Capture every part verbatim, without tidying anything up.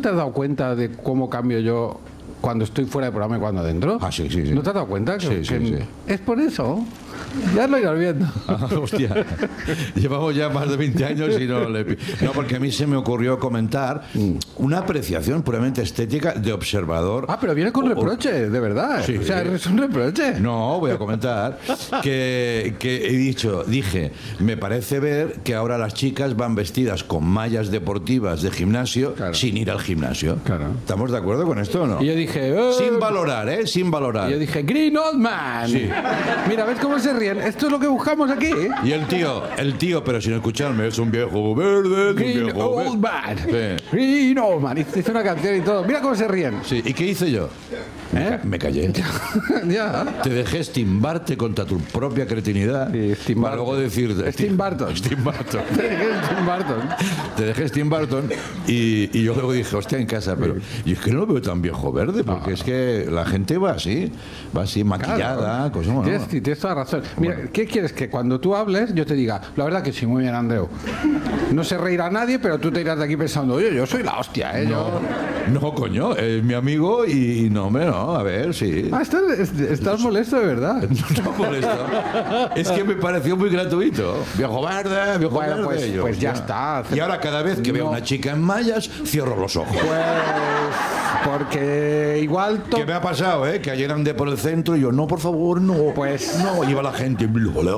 te has dado cuenta de cómo cambio yo cuando estoy fuera del programa y cuando dentro? Ah, sí, sí, sí. ¿No te has dado cuenta? Que, Sí, sí, que sí. Es por eso. Ya lo irás viendo. Ah, hostia, llevamos ya más de veinte años y no le... No, porque a mí se me ocurrió comentar una apreciación puramente estética de observador. Ah, pero viene con reproche, de verdad. Sí. O sea, es un reproche. No, voy a comentar que, que he dicho, dije, me parece ver que ahora las chicas van vestidas con mallas deportivas de gimnasio, Claro. sin ir al gimnasio. Claro. ¿Estamos de acuerdo con esto o no? Y yo dije... "Eh". Sin valorar, ¿eh? Sin valorar. Y yo dije, Green Old Man. Sí. Mira, ¿ves cómo se ríen? Esto es lo que buscamos aquí. Y el tío, el tío, pero sin escucharme, es un viejo verde, es un Green viejo Old verde. Man. Sí. Green Old Man. Hice una canción y todo. Mira cómo se ríen. Sí, ¿y qué hice yo? ¿Eh? Me callé. Ya. Te dejé estimbarte contra tu propia cretinidad. Sí, Steve para Barton. luego decirte... Steve Barton. Steve Barton. Tim Burton. Te dejé Steve Barton y, y yo luego dije, hostia, en casa, pero y es que no lo veo tan viejo verde, porque es que la gente va así, va así maquillada, cosas, ¿no? Tienes, tienes toda razón. Mira, ¿qué quieres? Que cuando tú hables yo te diga, la verdad que sí, muy bien, Andreu. No se reirá nadie, pero tú te irás de aquí pensando, oye, yo soy la hostia, ¿eh? Yo... No, coño, es mi amigo y no, hombre, no, a ver, sí. Ah, estás, estás molesto de verdad. No molesto. Es que me pareció muy gratuito. Viejo verde, viejo Bueno, verde. pues- Yo, pues ya está. Y ahora cada vez que veo No. una chica en mallas, cierro los ojos. Pues porque igual... to- ¿Qué me ha pasado, eh? Que ayer andé por el centro y yo, no, por favor, no. Pues- No, iba la gente.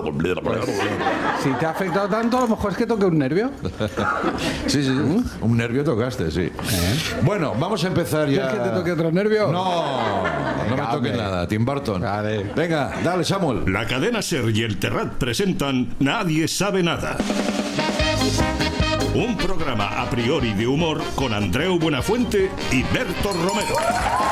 Si te ha afectado tanto, a lo mejor es que toque un nervio. Sí, sí, un nervio tocaste, sí. Bueno, vamos a empezar ya. ¿Quieres que te toque otro nervio? No, no me Venga, toques hombre. nada, Tim Burton. Vale. Venga, dale, Samuel. La cadena SER y el Terrat presentan Nadie sabe nada. Un programa a priori de humor con Andreu Buenafuente y Berto Romero.